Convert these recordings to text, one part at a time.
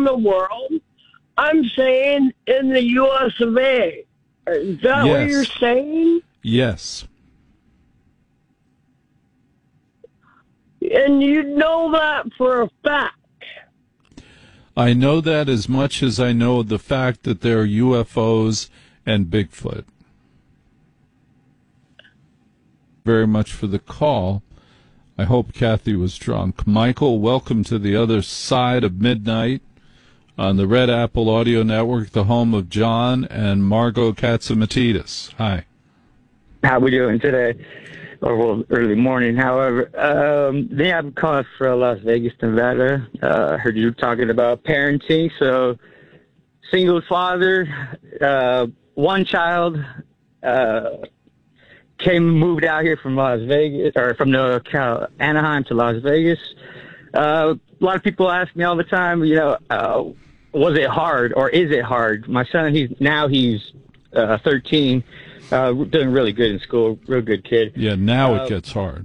around the world. I'm saying in the U.S. of A. Is that what you're saying? Yes. And you know that for a fact. I know that as much as I know the fact that there are UFOs and Bigfoot. Very much for the call. I hope Kathy was drunk. Michael, welcome to the other side of midnight on the Red Apple Audio Network, the home of John and Margot Katzimatidis. Hi. How we doing today? Or well, early morning, however. I'm calling for Las Vegas, Nevada. Heard you talking about parenting. So, single father, one child, moved out here from Las Vegas, or from Anaheim to Las Vegas. A lot of people ask me all the time, was it hard or is it hard? My son, he's 13. Doing really good in school, real good kid. Yeah, now it gets hard.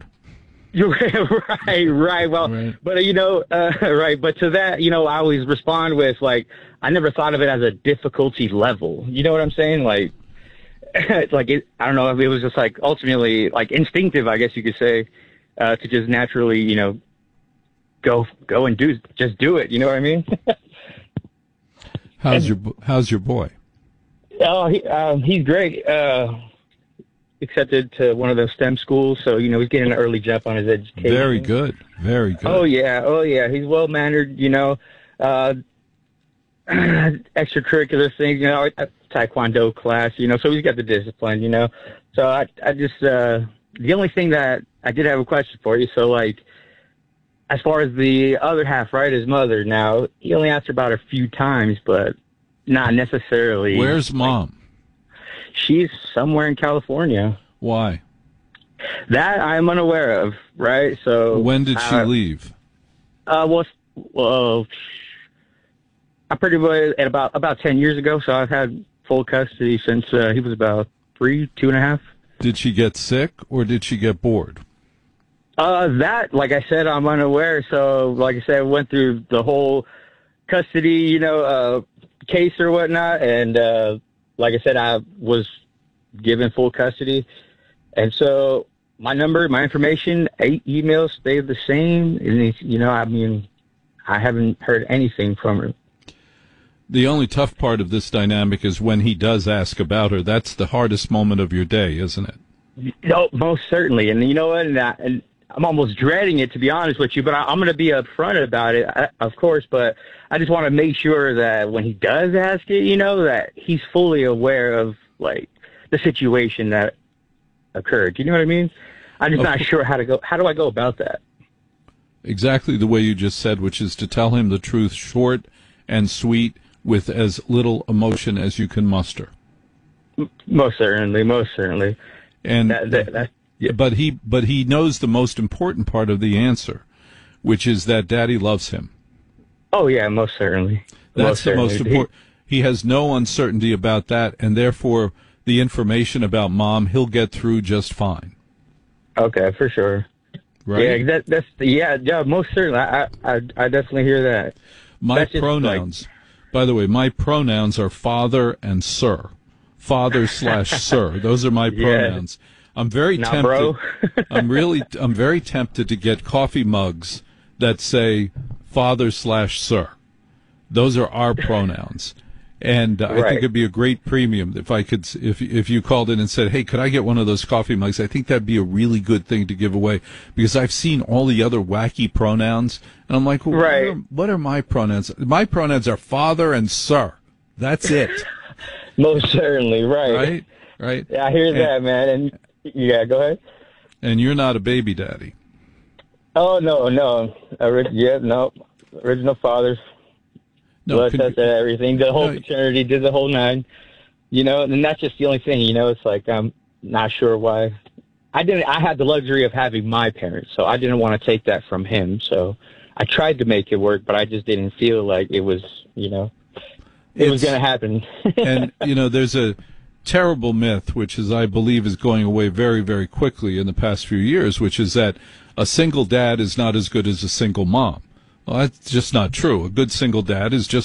Right. Well, right. But right. But to that, I always respond with I never thought of it as a difficulty level. You know what I'm saying? It's I don't know if it was just ultimately instinctive, I guess you could say, to just naturally, go and do it. You know what I mean? How's your boy? Oh, he's great. Accepted to one of those STEM schools, so he's getting an early jump on his education. Very good. Oh yeah. He's well mannered. Extracurricular things. Taekwondo class. So he's got the discipline. So I just the only thing that I did have a question for you. So as far as the other half, right, his mother. Now he only asked her about a few times, but not necessarily. Where's mom? She's somewhere in California. Why? That I'm unaware of, right? So when did she leave? I pretty much at about 10 years ago. So I've had full custody since he was about 2.5. Did she get sick or did she get bored? That, like I said, I'm unaware. So, like I said, I went through the whole custody, case or whatnot, and like I said, I was given full custody, and so my number, my information, 8 emails stayed the same. And I haven't heard anything from her. The only tough part of this dynamic is when he does ask about her. That's the hardest moment of your day, isn't it? No, most certainly. And you know what? And I'm almost dreading it, to be honest with you, but I'm going to be upfront about it, of course, but I just want to make sure that when he does ask it, that he's fully aware of, the situation that occurred. Do you know what I mean? I'm just not sure how do I go about that? Exactly the way you just said, which is to tell him the truth short and sweet with as little emotion as you can muster. Most certainly. And yeah. But he knows the most important part of the answer, which is that Daddy loves him. Oh yeah, most certainly. That's the most important. He has no uncertainty about that, and therefore the information about Mom he'll get through just fine. Okay, for sure. Right? Yeah, most certainly. I definitely hear that. My pronouns, by the way, my pronouns are father and sir. Father/sir. Those are my pronouns. I'm very tempted. Bro. I'm very tempted to get coffee mugs that say father/sir. Those are our pronouns. And I think it'd be a great premium if you called in and said, "Hey, could I get one of those coffee mugs?" I think that'd be a really good thing to give away, because I've seen all the other wacky pronouns, and I'm like, well, what are my pronouns? My pronouns are father and sir. That's it. Most certainly, right. Yeah, I hear that, man. And yeah, go ahead. And you're not a baby daddy. Oh no. Original fathers. Blood test, everything, the whole fraternity, did the whole 9, and that's just the only thing, it's I'm not sure why. I had the luxury of having my parents, so I didn't want to take that from him, so I tried to make it work, but I just didn't feel like it was, it was going to happen. And, there's a terrible myth, which I believe is going away very, very quickly in the past few years, which is that a single dad is not as good as a single mom. Well, that's just not true. A good single dad is just